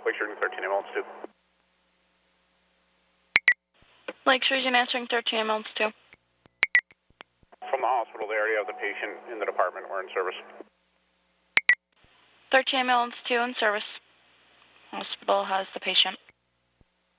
Lake Shore 13 ambulance 2. Lake Shore answering 13 ambulance 2. From the hospital, they already have the patient in the department. We're in service. 13 ambulance 2 in service. Hospital has the patient.